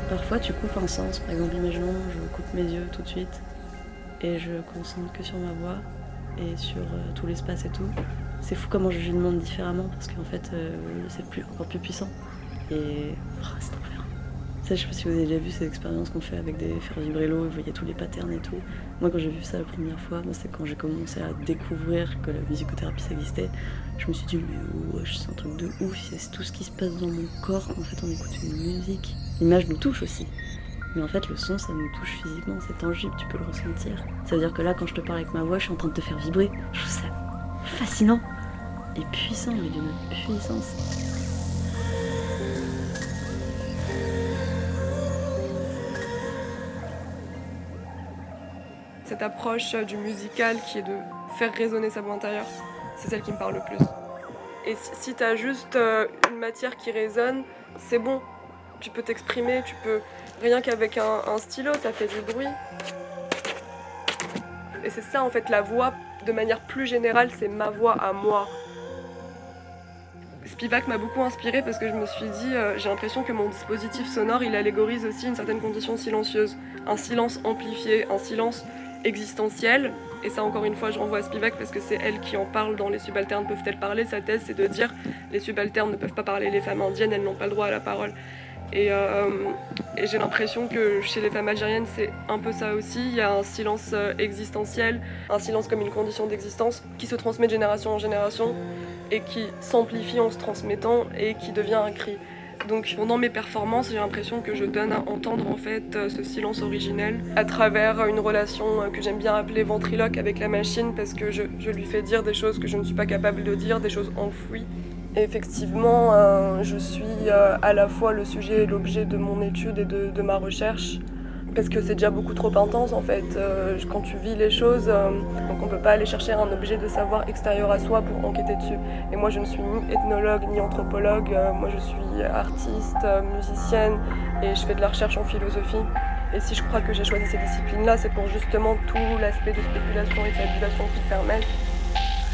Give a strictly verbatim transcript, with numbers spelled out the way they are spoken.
Parfois tu coupes un sens, par exemple imaginons je coupe mes yeux tout de suite et je concentre que sur ma voix et sur euh, tout l'espace et tout. C'est fou comment je vis le monde différemment parce qu'en fait euh, c'est plus, encore plus puissant et oh, c'est trop bien. Ça, je sais pas si vous avez déjà vu ces expériences qu'on fait avec des faire vibrer l'eau, vous voyez tous les patterns et tout. Moi quand j'ai vu ça la première fois, moi, c'est quand j'ai commencé à découvrir que la musicothérapie ça existait, je me suis dit mais ouais, c'est un truc de ouf, c'est tout ce qui se passe dans mon corps, en fait on écoute une musique. L'image nous touche aussi. Mais en fait le son ça nous touche physiquement, c'est tangible, tu peux le ressentir. Ça veut dire que là quand je te parle avec ma voix, je suis en train de te faire vibrer. Je trouve ça fascinant et puissant, mais d'une puissance. Cette approche du musical qui est de faire résonner sa voix intérieure, c'est celle qui me parle le plus. Et si, si t'as juste euh, une matière qui résonne, c'est bon. Tu peux t'exprimer, tu peux... Rien qu'avec un, un stylo, ça fait du bruit. Et c'est ça en fait, la voix, de manière plus générale, c'est ma voix à moi. Spivak m'a beaucoup inspirée parce que je me suis dit, euh, j'ai l'impression que mon dispositif sonore, il allégorise aussi une certaine condition silencieuse. Un silence amplifié, un silence existentielle, et ça encore une fois je renvoie à Spivak parce que c'est elle qui en parle dans Les subalternes peuvent-elles parler. Sa thèse c'est de dire les subalternes ne peuvent pas parler, les femmes indiennes elles n'ont pas le droit à la parole. Et, euh, et j'ai l'impression que chez les femmes algériennes c'est un peu ça aussi, il y a un silence existentiel, un silence comme une condition d'existence qui se transmet de génération en génération et qui s'amplifie en se transmettant et qui devient un cri. Donc pendant mes performances, j'ai l'impression que je donne à entendre en fait ce silence originel à travers une relation que j'aime bien appeler ventriloque avec la machine parce que je, je lui fais dire des choses que je ne suis pas capable de dire, des choses enfouies. Et effectivement, euh, je suis euh, à la fois le sujet et l'objet de mon étude et de, de ma recherche parce que c'est déjà beaucoup trop intense en fait. Euh, quand tu vis les choses, euh, donc on peut pas aller chercher un objet de savoir extérieur à soi pour enquêter dessus. Et moi je ne suis ni ethnologue ni anthropologue, euh, moi je suis artiste, euh, musicienne et je fais de la recherche en philosophie. Et si je crois que j'ai choisi ces disciplines-là, c'est pour justement tout l'aspect de spéculation et de fabulation qu'ils permettent.